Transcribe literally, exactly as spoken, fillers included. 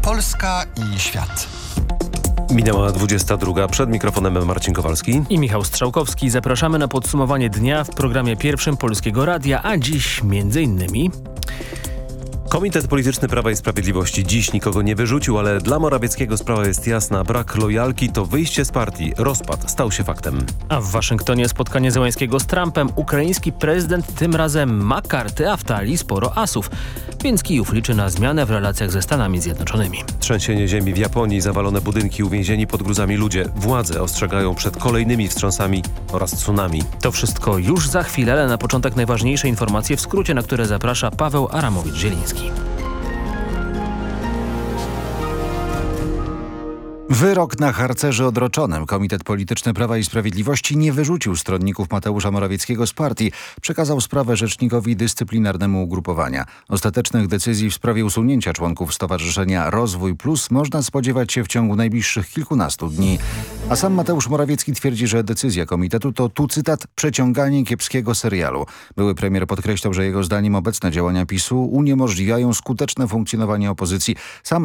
Polska i świat. Minęła dwudziesta druga. Przed mikrofonem Marcin Kowalski i Michał Strzałkowski. Zapraszamy na podsumowanie dnia w programie pierwszym Polskiego Radia, a dziś między innymi... Komitet Polityczny Prawa i Sprawiedliwości dziś nikogo nie wyrzucił, ale dla Morawieckiego sprawa jest jasna. Brak lojalki to wyjście z partii. Rozpad stał się faktem. A w Waszyngtonie spotkanie Zełańskiego z Trumpem. Ukraiński prezydent tym razem ma karty, a w talii sporo asów. Więc Kijów liczy na zmianę w relacjach ze Stanami Zjednoczonymi. Trzęsienie ziemi w Japonii, zawalone budynki, uwięzieni pod gruzami ludzie. Władze ostrzegają przed kolejnymi wstrząsami oraz tsunami. To wszystko już za chwilę, ale na początek najważniejsze informacje w skrócie, na które zaprasza Paweł Aramowicz-Zieliński. Wyrok na harcerze odroczonym. Komitet Polityczny Prawa i Sprawiedliwości nie wyrzucił stronników Mateusza Morawieckiego z partii. Przekazał sprawę rzecznikowi dyscyplinarnemu ugrupowania. Ostatecznych decyzji w sprawie usunięcia członków Stowarzyszenia Rozwój Plus można spodziewać się w ciągu najbliższych kilkunastu dni. A sam Mateusz Morawiecki twierdzi, że decyzja komitetu to, tu cytat, przeciąganie kiepskiego serialu. Były premier podkreślał, że jego zdaniem obecne działania PiSu uniemożliwiają skuteczne funkcjonowanie opozycji. Sam